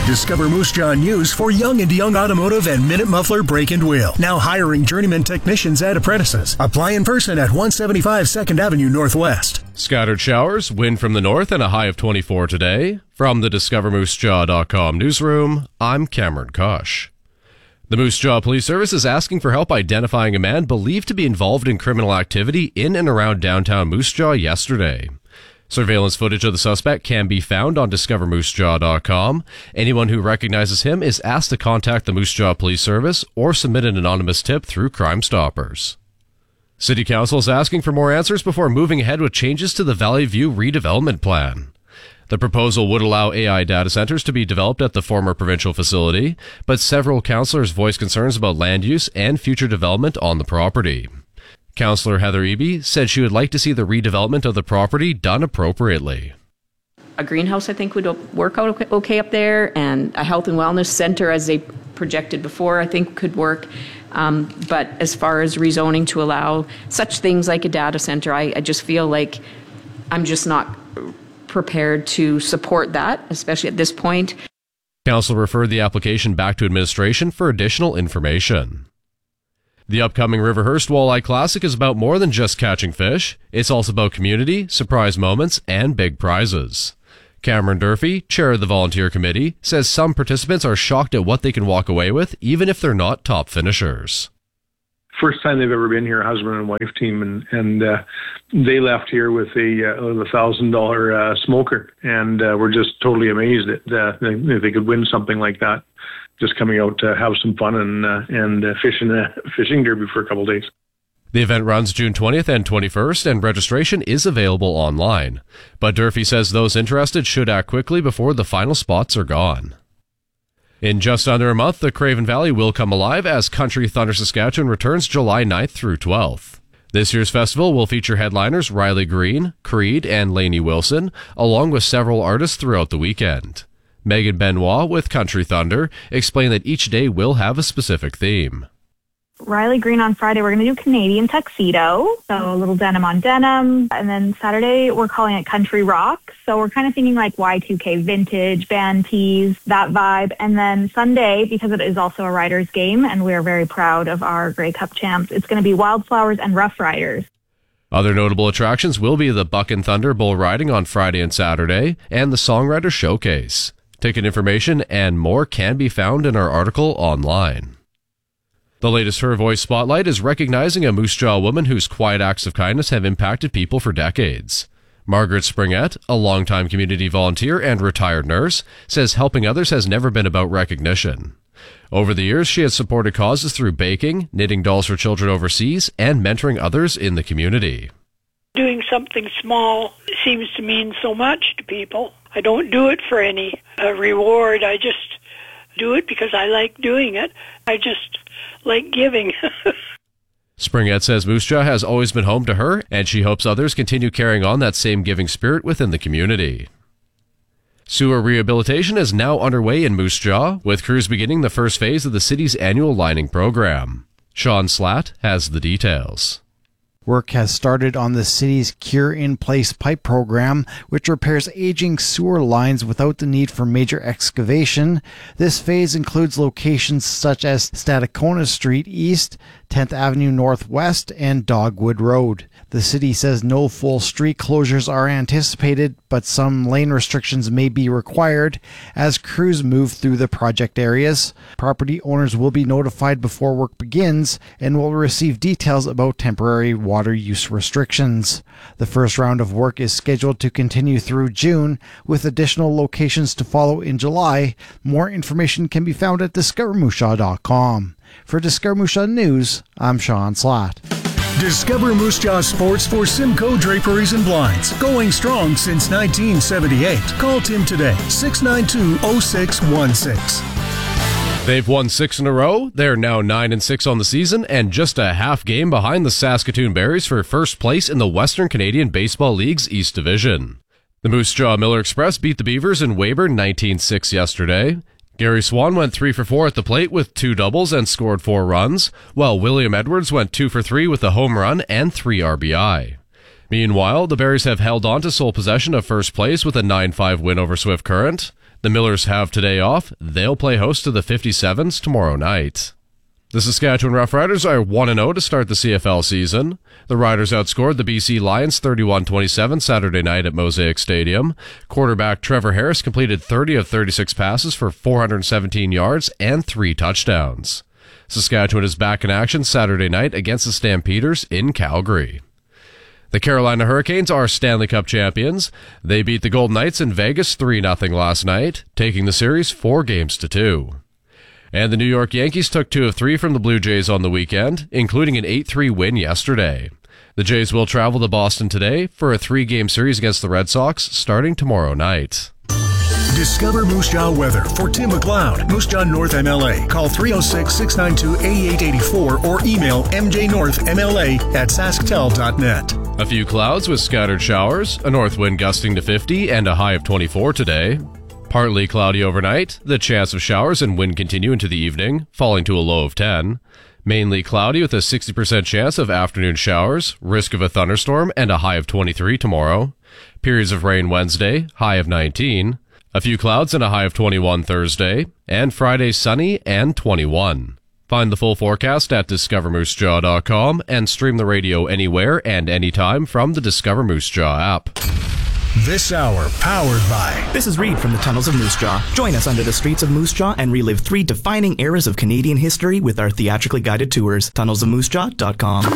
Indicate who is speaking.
Speaker 1: Discover Moose Jaw News for Young and Young Automotive and Minute Muffler Brake and Wheel. Now hiring journeyman technicians and apprentices. Apply in person at 175 2nd Avenue Northwest.
Speaker 2: Scattered showers, wind from the north, and a high of 24 today. From the DiscoverMooseJaw.com newsroom, I'm Cameron Kosh. The Moose Jaw Police Service is asking for help identifying a man believed to be involved in criminal activity in and around downtown Moose Jaw yesterday. Surveillance footage of the suspect can be found on DiscoverMooseJaw.com. Anyone who recognizes him is asked to contact the Moose Jaw Police Service or submit an anonymous tip through Crime Stoppers. City Council is asking for more answers before moving ahead with changes to the Valley View redevelopment plan. The proposal would allow AI data centers to be developed at the former provincial facility, but several councillors voiced concerns about land use and future development on the property. Councillor Heather Eby said she would like to see the redevelopment of the property done appropriately.
Speaker 3: A greenhouse, I think, would work out okay up there, and a health and wellness center, as they projected before, I think could work. But as far as rezoning to allow such things like a data center, I just feel like I'm just not prepared to support that, especially at this point.
Speaker 2: Council referred the application back to administration for additional information. The upcoming Riverhurst Walleye Classic is about more than just catching fish. It's also about community, surprise moments, and big prizes. Cameron Durfee, chair of the volunteer committee, says some participants are shocked at what they can walk away with, even if they're not top finishers.
Speaker 4: First time they've ever been here, husband and wife team, and they left here with a $1,000 smoker, and we're just totally amazed that they could win something like that. Just coming out to have some fun and fishing derby for a couple of days.
Speaker 2: The event runs June 20th and 21st, and registration is available online. But Durfee says those interested should act quickly before the final spots are gone. In just under a month, the Craven Valley will come alive as Country Thunder Saskatchewan returns July 9th through 12th. This year's festival will feature headliners Riley Green, Creed, and Lainey Wilson, along with several artists throughout the weekend. Megan Benoit with Country Thunder explained that each day will have a specific theme.
Speaker 5: Riley Green on Friday, we're going to do Canadian tuxedo, so a little denim on denim. And then Saturday, we're calling it country rock. So we're kind of thinking like Y2K vintage, band tees, that vibe. And then Sunday, because it is also a Riders game, and we're very proud of our Grey Cup champs, it's going to be Wildflowers and Rough Riders.
Speaker 2: Other notable attractions will be the Buck and Thunder bull riding on Friday and Saturday, and the Songwriter Showcase. Ticket information and more can be found in our article online. The latest Her Voice Spotlight is recognizing a Moose Jaw woman whose quiet acts of kindness have impacted people for decades. Margaret Springett, a longtime community volunteer and retired nurse, says helping others has never been about recognition. Over the years, she has supported causes through baking, knitting dolls for children overseas, and mentoring others in the community.
Speaker 6: Doing something small seems to mean so much to people. I don't do it for any reward. I just do it because I like doing it. I just like giving.
Speaker 2: Springett says Moose Jaw has always been home to her, and she hopes others continue carrying on that same giving spirit within the community. Sewer rehabilitation is now underway in Moose Jaw, with crews beginning the first phase of the city's annual lining program. Sean Slatt has the details.
Speaker 7: Work has started on the city's Cure in Place pipe program, which repairs aging sewer lines without the need for major excavation. This phase includes locations such as Stadacona Street East, 10th Avenue Northwest, and Dogwood Road. The city says no full street closures are anticipated, but some lane restrictions may be required as crews move through the project areas. Property owners will be notified before work begins and will receive details about temporary water use restrictions. The first round of work is scheduled to continue through June, with additional locations to follow in July. More information can be found at DiscoverMooseJaw.com. For Discover Moose Jaw News, I'm Sean Slatt.
Speaker 1: Discover Moose Jaw Sports for Simcoe Draperies and Blinds. Going strong since 1978. Call Tim today, 692-0616.
Speaker 2: They've won 6 in a row. They're now 9-6 on the season and just a half game behind the Saskatoon Berries for first place in the Western Canadian Baseball League's East Division. The Moose Jaw Miller Express beat the Beavers in Weyburn 19-6 yesterday. Gary Swan went 3 for 4 at the plate with 2 doubles and scored 4 runs, while William Edwards went 2 for 3 with a home run and 3 RBI. Meanwhile, the Berries have held on to sole possession of first place with a 9-5 win over Swift Current. The Millers have today off. They'll play host to the 57s tomorrow night. The Saskatchewan Roughriders are 1-0 to start the CFL season. The Riders outscored the BC Lions 31-27 Saturday night at Mosaic Stadium. Quarterback Trevor Harris completed 30 of 36 passes for 417 yards and 3 touchdowns. Saskatchewan is back in action Saturday night against the Stampeders in Calgary. The Carolina Hurricanes are Stanley Cup champions. They beat the Golden Knights in Vegas 3-0 last night, taking the series 4-2. And the New York Yankees took 2 of 3 from the Blue Jays on the weekend, including an 8-3 win yesterday. The Jays will travel to Boston today for a 3-game series against the Red Sox starting tomorrow night.
Speaker 1: Discover Moose Jaw weather for Tim McLeod, Moose Jaw North MLA. Call 306-692-8884 or email mjnorthmla@sasktel.net.
Speaker 2: A few clouds with scattered showers, a north wind gusting to 50 and a high of 24 today. Partly cloudy overnight, the chance of showers and wind continue into the evening, falling to a low of 10. Mainly cloudy with a 60% chance of afternoon showers, risk of a thunderstorm, and a high of 23 tomorrow. Periods of rain Wednesday, high of 19. A few clouds and a high of 21 Thursday, and Friday sunny and 21. Find the full forecast at discovermoosejaw.com and stream the radio anywhere and anytime from the Discover Moose Jaw app.
Speaker 1: This hour powered by...
Speaker 8: This is Reed from the Tunnels of Moose Jaw. Join us under the streets of Moose Jaw and relive 3 defining eras of Canadian history with our theatrically guided tours. TunnelsofMooseJaw.com.